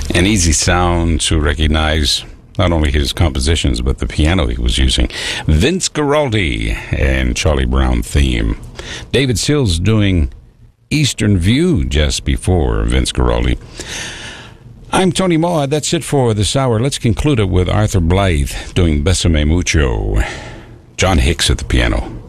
An easy sound to recognize, not only his compositions, but the piano he was using. Vince Guaraldi and Charlie Brown theme. David Sills doing Eastern View just before Vince Guaraldi. I'm Tony Maud. That's it for this hour. Let's conclude it with Arthur Blythe doing Besame Mucho. John Hicks at the piano.